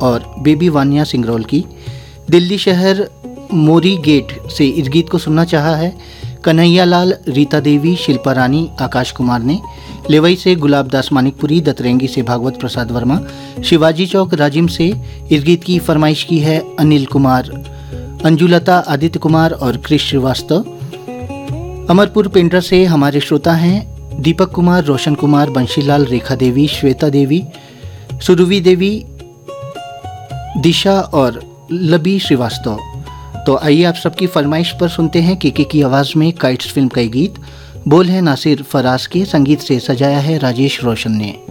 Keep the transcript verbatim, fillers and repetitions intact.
और बेबी वानिया सिंगरौल की। दिल्ली शहर मोरी गेट से इस गीत को सुनना चाहा है कन्हैया लाल, रीता देवी, शिल्पा रानी, आकाश कुमार ने। लेवई से गुलाब दास मानिकपुरी, दतरेंगी से भागवत प्रसाद वर्मा, शिवाजी चौक राजिम से इस गीत की फरमाइश की है अनिल कुमार, अंजुलता, आदित्य कुमार और कृष श्रीवास्तव। अमरपुर पेंड्रा से हमारे श्रोता हैं दीपक कुमार, रोशन कुमार, बंशीलाल, रेखा देवी, श्वेता देवी, सुरभि देवी, दिशा और लबी श्रीवास्तव। तो आइए आप सबकी फरमाइश पर सुनते हैं केके की आवाज़ में काइट्स फिल्म का गीत। बोल है नासिर फराज के, संगीत से सजाया है राजेश रोशन ने।